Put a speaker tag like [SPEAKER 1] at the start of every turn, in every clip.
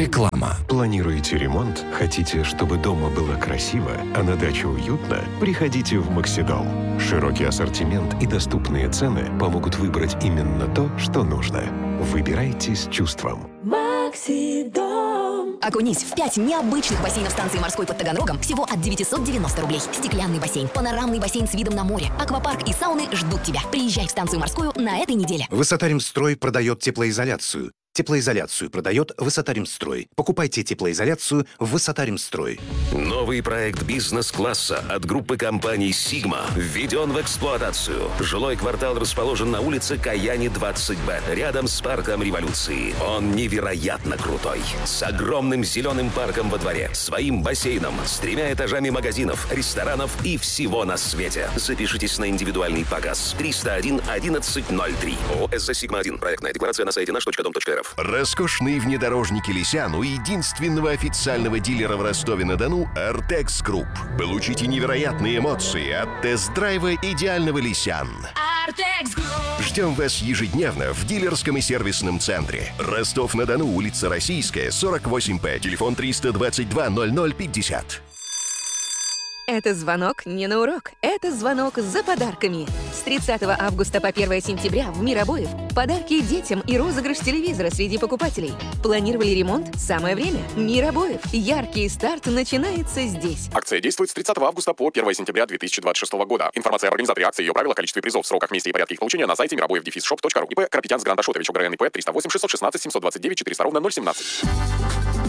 [SPEAKER 1] Реклама.
[SPEAKER 2] Планируете ремонт? Хотите, чтобы дома было красиво, а на даче уютно? Приходите в Максидом. Широкий ассортимент и доступные цены помогут выбрать именно то, что нужно. Выбирайте с чувством.
[SPEAKER 3] Максидом.
[SPEAKER 4] Окунись в 5 необычных бассейнов станции морской под Таганрогом всего от 990 рублей. Стеклянный бассейн, панорамный бассейн с видом на море, аквапарк и сауны ждут тебя. Приезжай в станцию морскую на этой неделе.
[SPEAKER 5] Высотаримстрой продает теплоизоляцию. Теплоизоляцию продает Высотаримстрой. Покупайте теплоизоляцию в Высотаримстрой.
[SPEAKER 6] Новый проект бизнес-класса от группы компаний «Сигма» введен в эксплуатацию. Жилой квартал расположен на улице Каяни, 20Б, рядом с парком Революции. Он невероятно крутой. С огромным зеленым парком во дворе, своим бассейном, с 3 этажами магазинов, ресторанов и всего на свете. Запишитесь на индивидуальный показ. 301 1103. ОСЗ «Сигма-1». Проектная декларация на сайте наш.дом.рф.
[SPEAKER 7] Роскошные внедорожники «Лисян» у единственного официального дилера в Ростове-на-Дону «Артекс Групп». Получите невероятные эмоции от тест-драйва идеального «Лисян».
[SPEAKER 3] Артекс Групп.
[SPEAKER 7] Ждем вас ежедневно в дилерском и сервисном центре. Ростов-на-Дону, улица Российская, 48П, телефон 322 0050.
[SPEAKER 8] Это звонок не на урок, это звонок за подарками. С 30 августа по 1 сентября в «Мир обоев» подарки детям и розыгрыш телевизора среди покупателей. Планировали ремонт? Самое время. «Мир обоев». Яркий старт начинается здесь.
[SPEAKER 9] Акция действует с 30 августа по 1 сентября 2026 года. Информация об организаторе акции, ее правила, количестве призов, сроках, месте и порядке их получения на сайте миробоев-shop.ru. ИП Карапетян Грант Ашотович, УГРН ИП 308 616 729 400 017.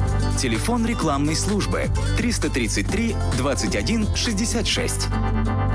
[SPEAKER 1] Телефон рекламной службы 333 21 66.